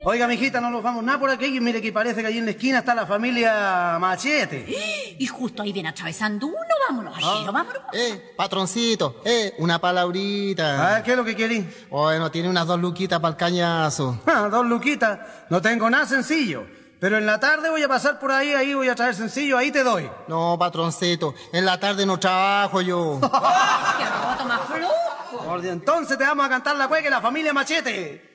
Oiga, mijita, no nos vamos nada por aquí. Mire que parece que allí en la esquina está la familia Machete. Y justo ahí viene atravesando uno. Vámonos, Ajero, vámonos. Patroncito, una palabrita. ¿Qué es lo que querís? Bueno, tiene unas 2 luquitas para el cañazo. 2 luquitas. No tengo nada sencillo. Pero en la tarde voy a pasar por ahí voy a traer sencillo, ahí te doy. No, patroncito, en la tarde no trabajo yo. ¡Qué roto más flojo! Entonces te vamos a cantar la cueca de la familia Machete.